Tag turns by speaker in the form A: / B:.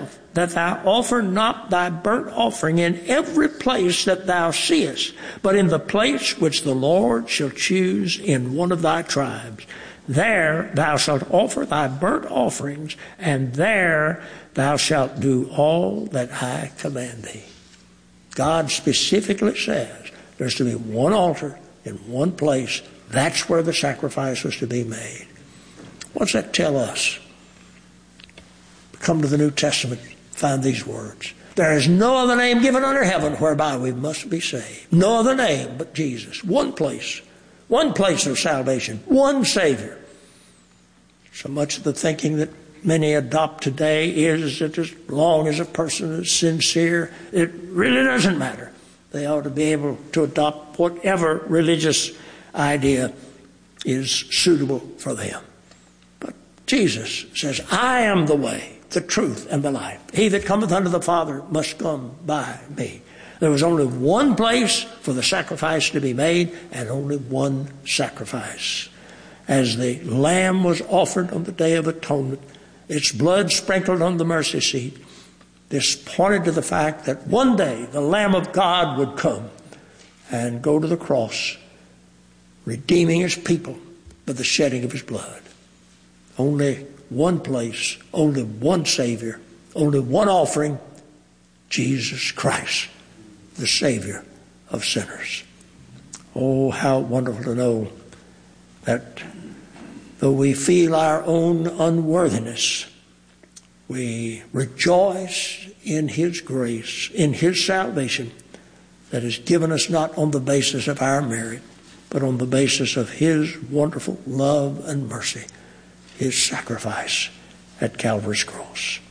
A: thyself, that thou offer not thy burnt offering in every place that thou seest, but in the place which the Lord shall choose in one of thy tribes. There thou shalt offer thy burnt offerings, and there thou shalt do all that I command thee. God specifically says there's to be one altar in one place. That's where the sacrifice was to be made. What's that tell us? Come to the New Testament, find these words. There is no other name given under heaven whereby we must be saved. No other name but Jesus. One place of salvation, one Savior. So much of the thinking that many adopt today is that as long as a person is sincere, it really doesn't matter. They ought to be able to adopt whatever religious idea is suitable for them. But Jesus says, I am the way, the truth, and the life. He that cometh unto the Father must come by me. There was only one place for the sacrifice to be made, and only one sacrifice. As the lamb was offered on the Day of Atonement, its blood sprinkled on the mercy seat, this pointed to the fact that one day the Lamb of God would come and go to the cross, redeeming his people by the shedding of his blood. Only one place, only one Savior, only one offering, Jesus Christ, the Savior of sinners. Oh, how wonderful to know that though we feel our own unworthiness, we rejoice in his grace, in his salvation that is given us not on the basis of our merit, but on the basis of his wonderful love and mercy, his sacrifice at Calvary's cross.